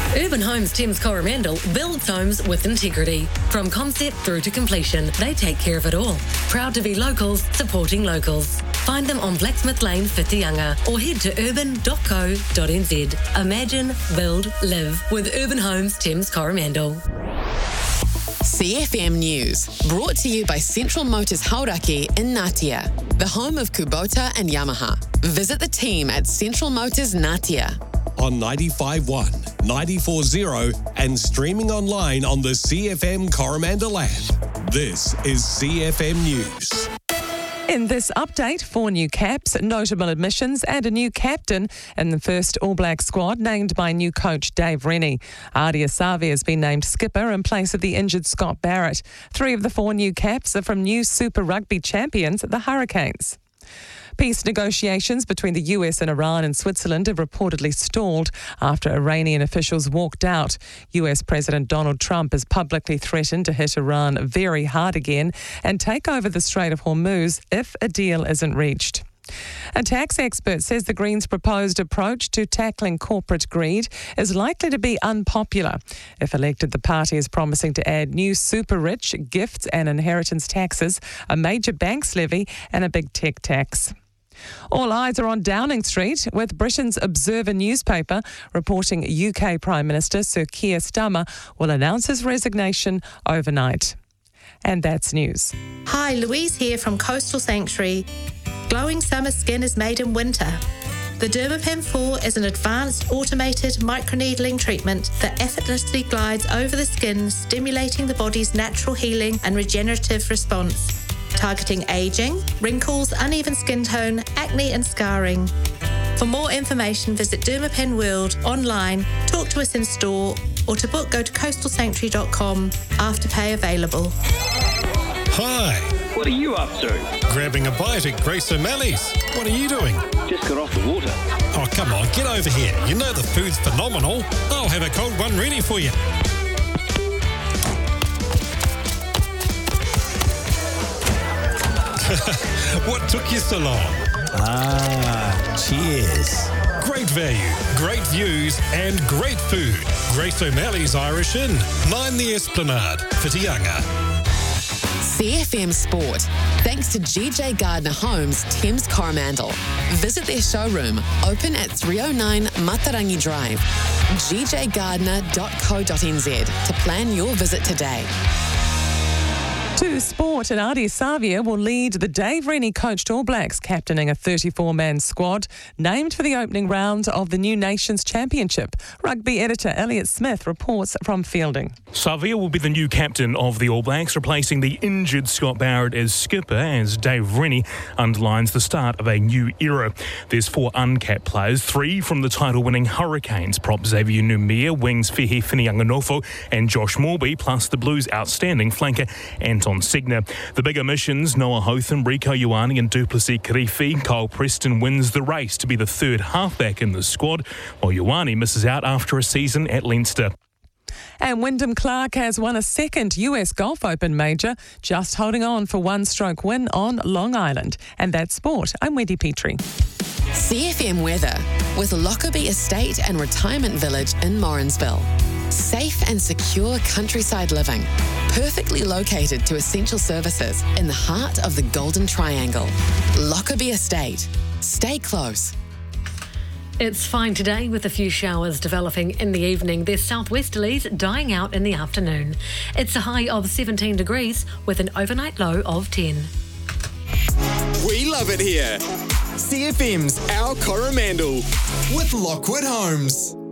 Urban Homes Thames Coromandel builds homes with integrity. From concept through to completion, they take care of it all. Proud to be locals, supporting locals. Find them on Blacksmith Lane, Whitianga, or head to urban.co.nz. Imagine, build, live with Urban Homes Thames Coromandel. CFM News, brought to you by Central Motors Hauraki in Ngatea, the home of Kubota and Yamaha. Visit the team at Central Motors Ngatea. On 95.1, 94.0 and streaming online on the CFM Coromandel app. This is CFM News. In this update, 4 new caps, notable admissions and a new captain in the first All Black squad named by new coach Dave Rennie. Ardie Savea has been named skipper in place of the injured Scott Barrett. 3 of the 4 new caps are from new Super Rugby champions, the Hurricanes. Peace negotiations between the US and Iran and Switzerland have reportedly stalled after Iranian officials walked out. US President Donald Trump has publicly threatened to hit Iran very hard again and take over the Strait of Hormuz if a deal isn't reached. A tax expert says the Greens' proposed approach to tackling corporate greed is likely to be unpopular. If elected, the party is promising to add new super-rich gifts and inheritance taxes, a major banks levy and a big tech tax. All eyes are on Downing Street, with Britain's Observer newspaper reporting UK Prime Minister Sir Keir Starmer will announce his resignation overnight. And that's news. Hi, Louise here from Coastal Sanctuary. Glowing summer skin is made in winter. The Dermapen 4 is an advanced automated microneedling treatment that effortlessly glides over the skin, stimulating the body's natural healing and regenerative response. Targeting aging, wrinkles, uneven skin tone, acne and scarring. For more information, visit Dermapen World online, talk to us in store, or to book, go to coastalsanctuary.com. Afterpay available. Hi. What are you up to? Grabbing a bite at Grace O'Malley's. What are you doing? Just got off the water. Oh, come on, get over here. You know the food's phenomenal. I'll have a cold one ready for you. What took you so long? Cheers. Great value, great views, and great food. Grace O'Malley's Irish Inn, 9 the Esplanade, Whitianga. CFM Sport, thanks to GJ Gardner Homes, Thames Coromandel. Visit their showroom, open at 309 Matarangi Drive. gjgardner.co.nz to plan your visit today. To sport, and Ardie Savea will lead the Dave Rennie coached All Blacks, captaining a 34-man squad named for the opening round of the New Nations Championship. Rugby editor Elliot Smith reports from fielding. Savea will be the new captain of the All Blacks, replacing the injured Scott Barrett as skipper, as Dave Rennie underlines the start of a new era. There's 4 uncapped players, 3 from the title-winning Hurricanes, prop Xavier Numia, wings Fehe Whinianganofo and Josh Morby, plus the Blues' outstanding flanker Anton Signer. The big omissions, Noah Hotham, Rico Ioane and Duplessis Kirifi. Kyle Preston wins the race to be the third halfback in the squad, while Ioane misses out after a season at Leinster. And Wyndham Clark has won a second US Golf Open major, just holding on for one-stroke win on Long Island. And that's sport. I'm Wendy Petrie. CFM weather with Lockerbie Estate and Retirement Village in Morrinsville. Safe and secure countryside living, perfectly located to essential services in the heart of the Golden Triangle. Lockerbie Estate. Stay close. It's fine today with a few showers developing in the evening. There's southwesterlies dying out in the afternoon. It's a high of 17 degrees with an overnight low of 10. We love it here. CFM's Our Coromandel with Lockwood Homes.